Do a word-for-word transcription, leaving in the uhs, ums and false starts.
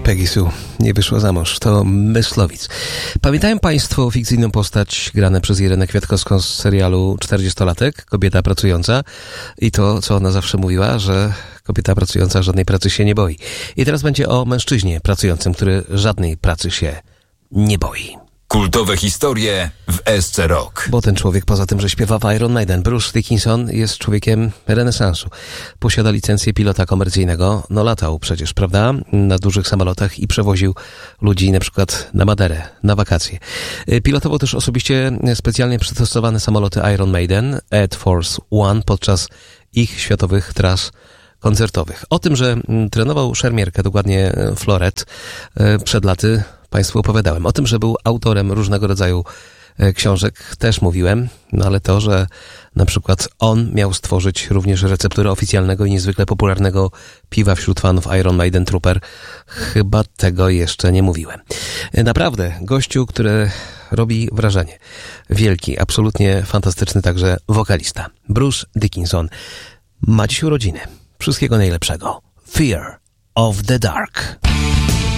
Peggy Sue nie wyszła za mąż. To Myslowic. Pamiętają Państwo fikcyjną postać grane przez Irenę Kwiatkowską z serialu czterdziestolatek? Kobieta pracująca. I to, co ona zawsze mówiła, że kobieta pracująca żadnej pracy się nie boi. I teraz będzie o mężczyźnie pracującym, który żadnej pracy się nie boi. Kultowe historie w S C Rock. Bo ten człowiek, poza tym, że śpiewa w Iron Maiden, Bruce Dickinson, jest człowiekiem renesansu. Posiada licencję pilota komercyjnego. No latał przecież, prawda? Na dużych samolotach i przewoził ludzi na przykład na Maderę, na wakacje. Pilotował też osobiście specjalnie przystosowane samoloty Iron Maiden, Air Force One, podczas ich światowych tras koncertowych. O tym, że trenował szermierkę, dokładnie floret, przed laty Państwu opowiadałem. O tym, że był autorem różnego rodzaju książek, też mówiłem, no ale to, że na przykład on miał stworzyć również recepturę oficjalnego i niezwykle popularnego piwa wśród fanów Iron Maiden Trooper, chyba tego jeszcze nie mówiłem. Naprawdę, gościu, który robi wrażenie. Wielki, absolutnie fantastyczny także wokalista. Bruce Dickinson ma dziś urodziny. Wszystkiego najlepszego. Fear of the Dark.